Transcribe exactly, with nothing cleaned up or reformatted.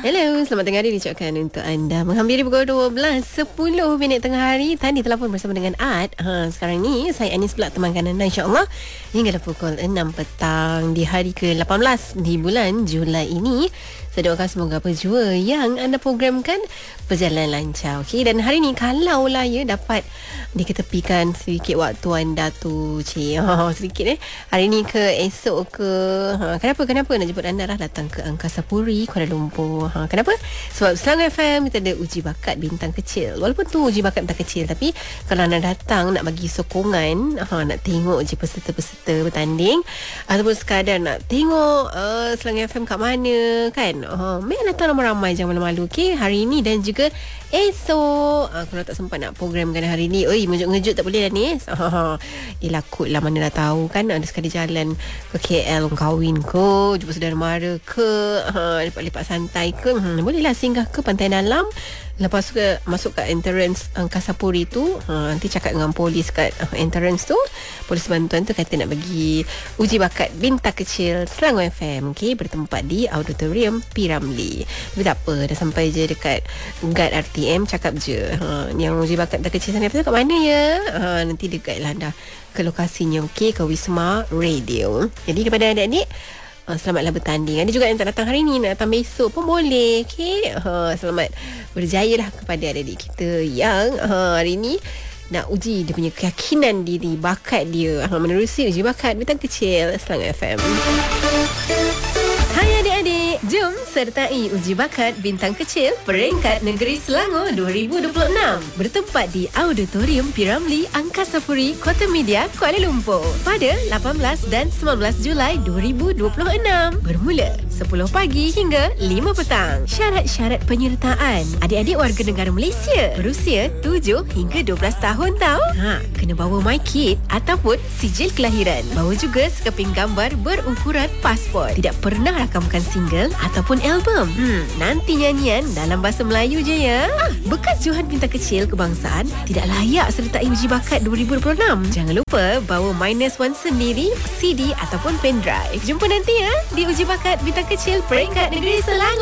Hello, selamat tengah hari diucapkan untuk anda. Menghampiri pukul dua belas sepuluh minit tengah hari. Tadi telefon bersama dengan Ad. Ha, sekarang ni saya Anis pula temankan anda insya-Allah hingga pukul enam petang di hari ke lapan belas di bulan Julai ini. Saya doakan semoga apa jua yang anda programkan berjalan lancar. Okey, dan hari ni kalau lah ya dapat diketepikan sedikit waktu anda tu, cik. Ha, sedikit eh. Hari ni ke esok ke. Ha, kenapa kenapa nak jemput anda lah datang ke Angkasa Puri Kuala Lumpur. Ha, kenapa? Sebab Selangor F M kita ada uji bakat bintang kecil. Walaupun tu uji bakat bintang kecil, tapi kalau anda datang nak bagi sokongan, ha, nak tengok je peserta-peserta bertanding ataupun sekadar nak tengok uh, Selangor F M kat mana kan. Uh, Main datang ramai-ramai, jangan malu-malu. Okay, hari ni dan juga esok. uh, Kalau tak sempat nak programkan hari ni, oi, mengejut-ngejut tak boleh dah ni. uh, Yelah, kot lah, mana dah tahu kan. Ada sekali jalan ke K L kahwin ke, jumpa saudara mara ke, uh, lepak-lepak santai ke, hmm, boleh lah singgah ke Pantai Dalam. Lepas ke masuk kat entrance Angkasa Puri tu, ha, nanti cakap dengan polis kat uh, entrance tu, polis bantuan tu kata nak bagi uji bakat bintang kecil Selangor F M, okay, bertempat di Auditorium P. Ramlee. Tapi tak apa, dah sampai je dekat guard R T M, cakap je, ha, yang uji bakat bintang kecil Selangor F M tu kat mana ya, ha, nanti dia guide lah dah ke lokasinya, okay, ke Wisma Radio. Jadi kepada adik-adik, Uh, selamatlah bertanding. Ada juga yang tak datang hari ni, nak datang besok pun boleh. Okay, uh, selamat berjaya lah kepada adik-adik kita yang uh, hari ni nak uji dia punya keyakinan diri, bakat dia, uh, menerusi uji bakat bintang kecil Selangor F M. Hai adik-adik, jom sertai uji bakat bintang kecil peringkat negeri Selangor dua ribu dua puluh enam bertempat di Auditorium P. Ramlee Angkasa Puri Kota Media Kuala Lumpur pada lapan belas dan sembilan belas Julai dua ribu dua puluh enam bermula sepuluh pagi hingga lima petang. Syarat-syarat penyertaan: adik-adik warga negara Malaysia berusia tujuh hingga dua belas tahun tau. Ha, kena bawa MyKid ataupun sijil kelahiran. Bawa juga sekeping gambar berukuran pasport. Tidak pernah rakamkan single ataupun album. Hmm, nanti nyanyian dalam bahasa Melayu je ya. Ah, bekas johan bintang kecil kebangsaan tidak layak sertai uji bakat dua ribu dua puluh enam. Jangan lupa bawa minus one sendiri, C D ataupun pendrive. Jumpa nanti ya di uji bakat bintang kecil peringkat negeri Selangor.